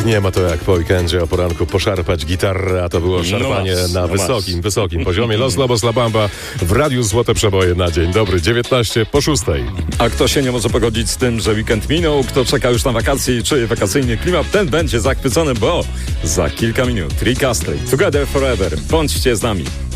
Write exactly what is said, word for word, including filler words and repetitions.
Ach, nie ma to jak po weekendzie o poranku poszarpać gitarę, a to było szarpanie no na no wysokim, masz. wysokim poziomie. Los Lobos La Bamba w Radiu Złote Przeboje na dzień dobry, dziewiętnaście po szóstej. A kto się nie może pogodzić z tym, że weekend minął, kto czeka już na wakacje i czuje wakacyjny klimat, ten będzie zachwycony, bo za kilka minut Rick Astley, Together Forever. Bądźcie z nami.